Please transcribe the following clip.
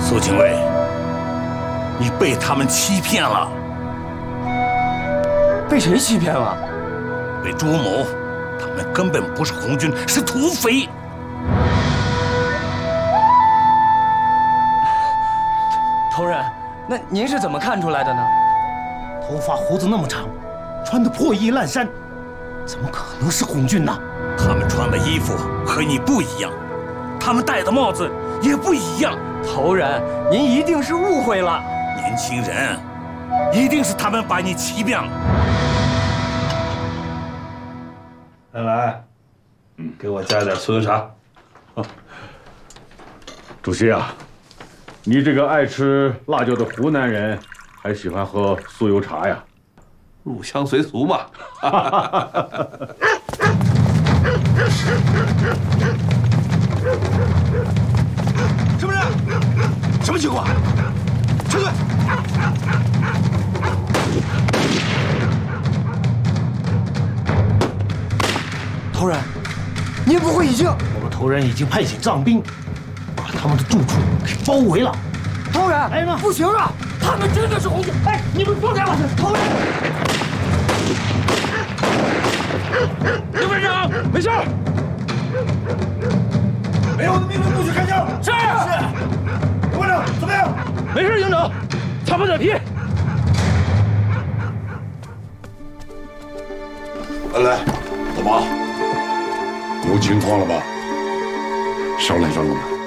苏警卫，你被他们欺骗了。 被谁欺骗了？ 被朱某，他们根本不是红军，是土匪。 头人，那您是怎么看出来的呢？ 头发胡子那么长，穿的破衣烂衫，怎么可能是红军呢？ 他们穿的衣服和你不一样，他们戴的帽子也不一样。 头人，您一定是误会了。 年轻人，一定是他们把你欺骗了。 来，给我加点酥油茶。 主席啊，你这个爱吃辣椒的湖南人，还喜欢喝酥油茶呀？ 入乡随俗嘛。 什么人？什么情况？撤退！头人，您不会已经……我们头人已经派遣藏兵，把他们的住处给包围了。头人，来人，不行啊！他们真的是红军！哎，你们放开我！头人，刘班长，没事。没有，我的命令不许开枪。是。刘班长，怎么样？没事，营长，擦破点皮。 来，走吧。有情况了吧？商量商量吧。